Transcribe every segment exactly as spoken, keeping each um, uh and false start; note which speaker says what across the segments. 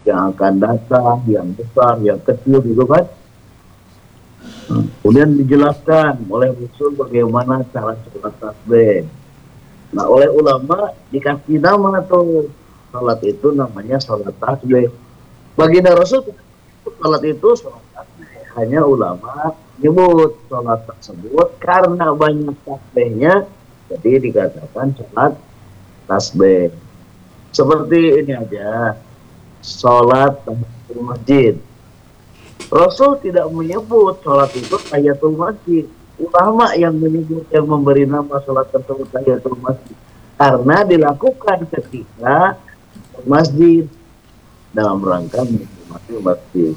Speaker 1: yang akan datang, yang besar, yang kecil gitu kan. Kemudian dijelaskan oleh Rasul bagaimana cara sholat tasbih. Nah, oleh ulama dikasih nama tuh sholat itu namanya sholat tasbih. Baginda Rasul sholat itu sholat tasbih. Hanya ulama menyebut sholat tersebut karena banyak tasbihnya, jadi dikatakan sholat tasbih. Seperti ini aja, sholat tahiyatul masjid. Rasul tidak menyebut sholat itu tahiyatul masjid. Ulama yang menyebut, yang memberi nama sholat tersebut tahiyatul masjid, karena dilakukan ketika masjid dalam rangka menikmati masjid.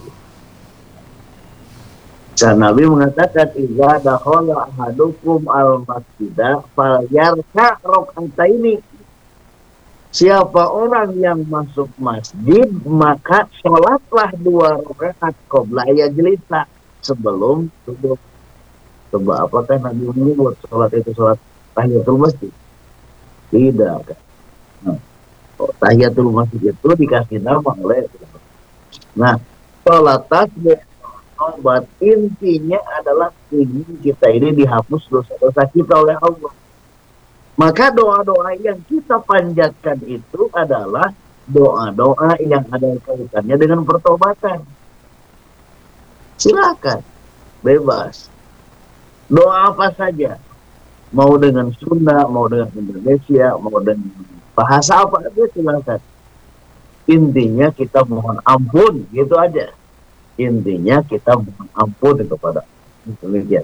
Speaker 1: Dan Nabi mengatakan, "Idza dakhala ahadukum al-masjidah falyarka' rak'ataini." Siapa orang yang masuk masjid, maka sholatlah dua rakaat qabla yajlisa, sebelum duduk. Coba apakah Nabi menyebut sholat itu sholat tahiyatul masjid? Tidak kan? Nah, tahiyatul masjid itu dikasih nama oleh. Nah, sholat tasbih obat intinya adalah ingin kita ini dihapus dosa-dosa kita oleh Allah. Maka doa-doa yang kita panjatkan itu adalah doa-doa yang ada kaitannya dengan pertobatan. Silakan, bebas. Doa apa saja. Mau dengan Sunda, mau dengan Indonesia, mau dengan bahasa apa aja silakan. Intinya kita mohon ampun, gitu aja. Intinya kita mohon ampun kepada Allah.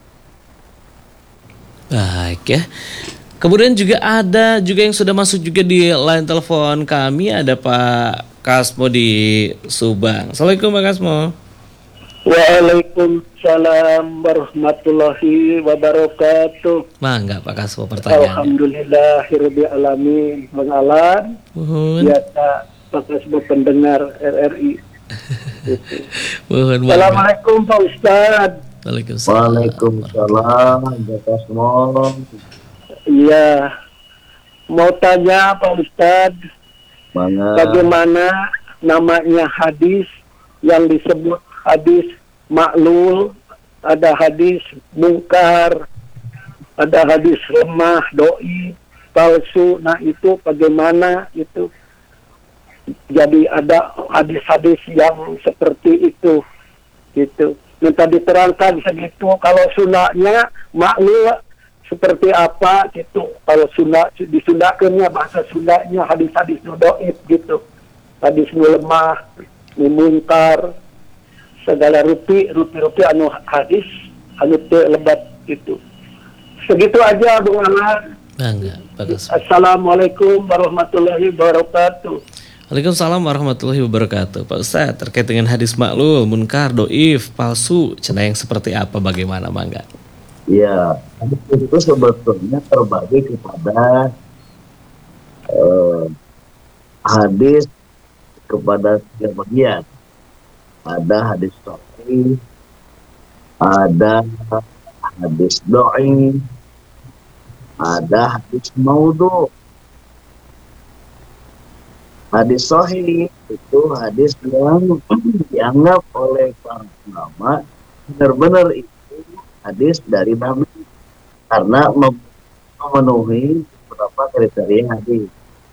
Speaker 2: Baik ya. Kemudian juga ada juga yang sudah masuk juga di line telepon kami, ada Pak Kasmo di Subang. Assalamualaikum Pak Kasmo.
Speaker 3: Waalaikumsalam warahmatullahi wabarakatuh.
Speaker 2: Mangga Pak Kasmo pertanyaan.
Speaker 3: Alhamdulillahirabbil alamin. Bang Alan.
Speaker 2: Mohon.
Speaker 3: Biasa Pak Kasmo pendengar R R I.
Speaker 2: Mohon.
Speaker 3: Assalamualaikum Pak Ustaz.
Speaker 2: Waalaikumsalam.
Speaker 1: Waalaikumsalam Pak Kasmo.
Speaker 3: Iya, mau tanya Pak Ustadz,
Speaker 1: Mana?
Speaker 3: bagaimana namanya hadis yang disebut hadis maklul, ada hadis mungkar, ada hadis lemah, doi, palsu. Nah itu bagaimana itu? Jadi ada hadis-hadis yang seperti itu, gitu. Minta diterangkan segitu. Kalau sunahnya maklul seperti apa gitu, kalau Sunda disundakannya bahasa Sundanya hadis-hadis doib gitu, hadis lemah, mungkar, segala rupi rupi-rupi anu hadis anu teu lebat gitu. Segitu aja Bung Alan.
Speaker 2: Bangga, bagus.
Speaker 3: Assalamualaikum warahmatullahi wabarakatuh.
Speaker 2: Waalaikumsalam warahmatullahi wabarakatuh. Pak Ustadz, terkait dengan hadis maklul, munkar, doif, palsu, cenah yang seperti apa, bagaimana Mangga?
Speaker 1: Ya, itu sebetulnya terbagi kepada eh, hadis kepada tiga bagian. Ada hadis sahih, ada hadis dhaif, ada hadis maudhu. Hadis sahih itu hadis yang dianggap oleh para ulama benar-benar itu hadis dari Nabi karena memenuhi beberapa kriteria hadis,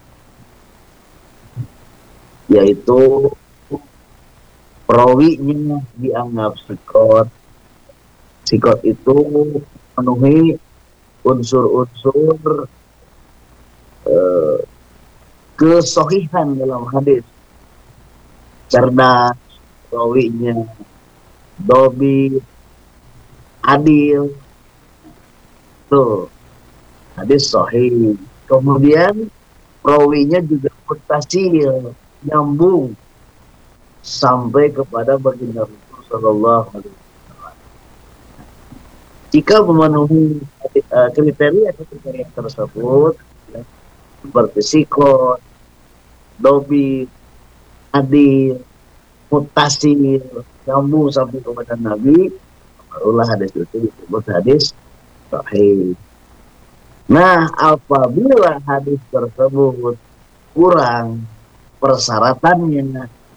Speaker 1: yaitu perawinya dianggap sikot. Sikot itu memenuhi unsur-unsur eh, kesohihan dalam hadis. Cerdas, perawinya dobi, adil, tuh hadis sahih. Kemudian perawinya juga muttasil, nyambung sampai kepada baginda Rasul sallallahu alaihi wasallam. Jika memenuhi uh, kriteria-kriteria tersebut, ya, seperti sikot, dobi, adil, muttasil, nyambung sampai kepada Nabi, barulah hadis itu disebut hadis sahih. Nah, apabila hadis tersebut kurang persyaratannya,